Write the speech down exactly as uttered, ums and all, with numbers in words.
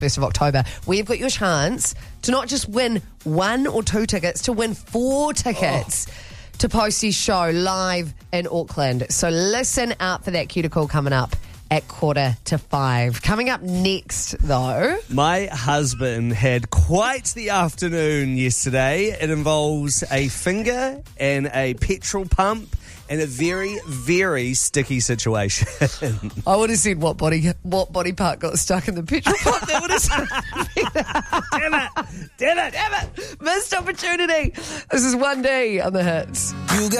first of October, we've got your chance to not just win one or two tickets, to win four tickets oh. to Postie's show live in Auckland. So listen out for that cue to call coming up at quarter to five. Coming up next, though... My husband had quite the afternoon yesterday. It involves a finger and a petrol pump and a very, very sticky situation. I would have said what body what body part got stuck in the petrol pump. That would have said Damn it! Damn it! Damn it! Missed opportunity. This is one D on the Hits. You got